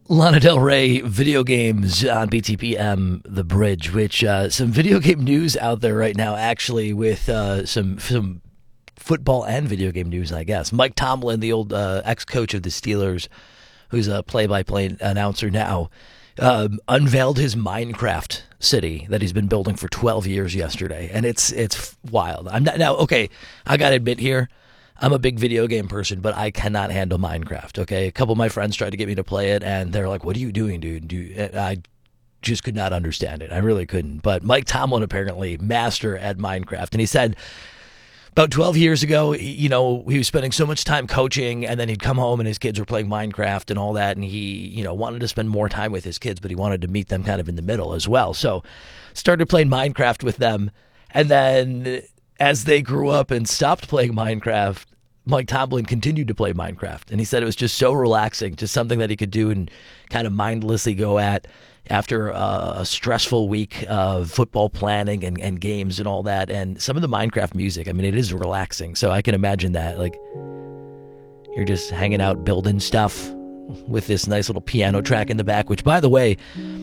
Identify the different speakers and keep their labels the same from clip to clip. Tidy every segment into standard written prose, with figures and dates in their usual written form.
Speaker 1: Lana Del Rey video games on BTPM The Bridge, which some video game news out there right now, actually, with some football and video game news, I guess. Mike Tomlin, the old ex-coach of the Steelers, who's a play-by-play announcer now, unveiled his Minecraft city that he's been building for 12 years yesterday, and it's wild. I'm not now. Okay, I gotta admit here, I'm a big video game person, but I cannot handle Minecraft, okay? A couple of my friends tried to get me to play it, and they're like, what are you doing, dude? I just could not understand it. I really couldn't. But Mike Tomlin, apparently, master at Minecraft. And he said about 12 years ago, he was spending so much time coaching, and then he'd come home and his kids were playing Minecraft and all that, and he, wanted to spend more time with his kids, but he wanted to meet them kind of in the middle as well. So started playing Minecraft with them, and then as they grew up and stopped playing Minecraft, Mike Tomlin continued to play Minecraft. And he said it was just so relaxing, just something that he could do and kind of mindlessly go at after a stressful week of football planning and games and all that. And some of the Minecraft music, I mean, it is relaxing. So I can imagine that. Like, you're just hanging out building stuff with this nice little piano track in the back, which, by the way,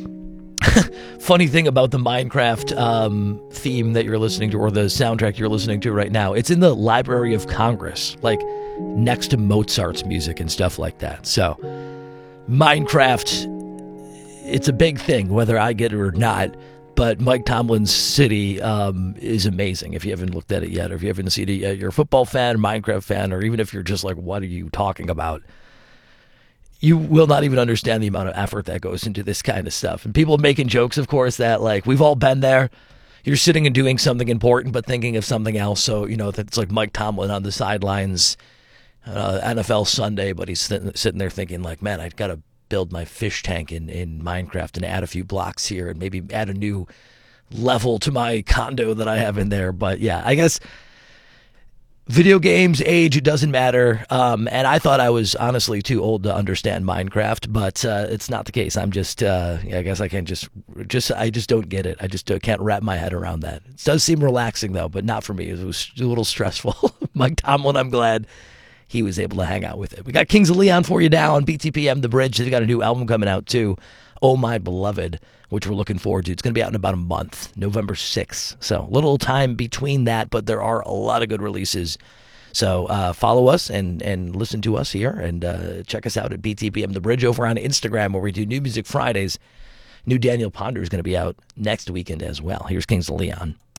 Speaker 1: funny thing about the Minecraft theme that you're listening to, or the soundtrack you're listening to right now, it's in the Library of Congress, like next to Mozart's music and stuff like that. So Minecraft, it's a big thing, whether I get it or not. But Mike Tomlin's city is amazing. If you haven't looked at it yet, or if you haven't seen it yet, you're a football fan, Minecraft fan, or even if you're just like, what are you talking about? You will not even understand the amount of effort that goes into this kind of stuff. And people making jokes, of course, that like we've all been there. You're sitting and doing something important, but thinking of something else. So, that's like Mike Tomlin on the sidelines, NFL Sunday, but he's sitting there thinking like, man, I've got to build my fish tank in Minecraft and add a few blocks here and maybe add a new level to my condo that I have in there. But yeah, I guess video games, age, it doesn't matter. And I thought I was honestly too old to understand Minecraft, but it's not the case. I'm just, I guess I can't I just don't get it. I just can't wrap my head around that. It does seem relaxing though, but not for me. It was a little stressful. Mike Tomlin, I'm glad he was able to hang out with it. We got Kings of Leon for you now on BTPM The Bridge. They've got a new album coming out too, Oh My Beloved, which we're looking forward to. It's going to be out in about a month, November 6th. So little time between that, but there are a lot of good releases. So follow us and listen to us here, and check us out at BTPM The Bridge over on Instagram, where we do New Music Fridays. New Daniel Ponder is going to be out next weekend as well. Here's Kings of Leon.